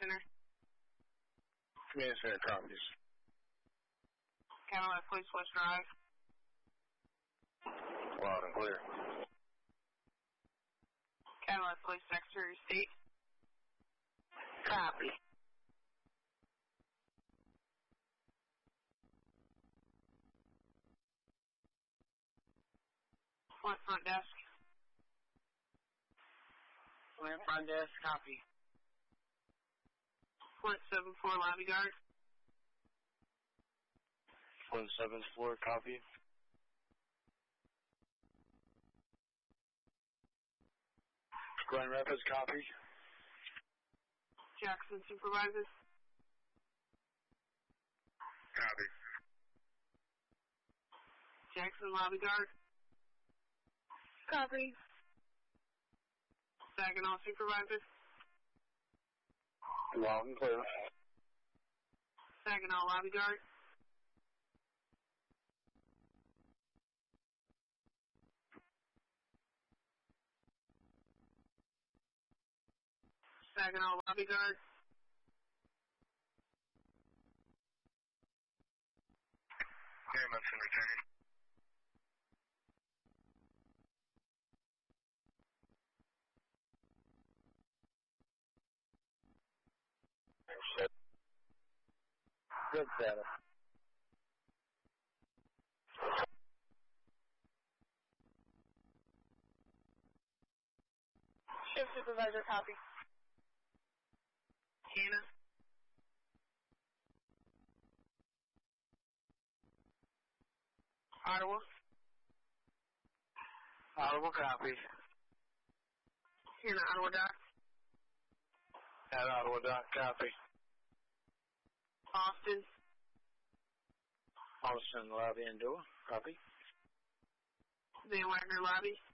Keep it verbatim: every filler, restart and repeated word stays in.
Center. Command Center copies. Cadillac Police West Drive. Loud and clear. Cadillac Police Secretary of State. Copy. Flint Front Desk. Flint Front Desk, copy. Flint seventh Floor Lobby Guard. Flint seventh Floor, copy. Grand Rapids, copy. Jackson Supervisor. Copy. Jackson Lobby Guard. Copy. Saginaw Supervisor. Loud and clear. Saginaw Lobby Guard. Saginaw Lobby Guard. Hamilton returning. Good status. Shift Supervisor, copy. Hannah. Ottawa. Ottawa, copy. Hannah, Ottawa Dock. At Ottawa Dock, copy. Austin. Austin, Lobby and Door, copy. Van Wagner Lobby.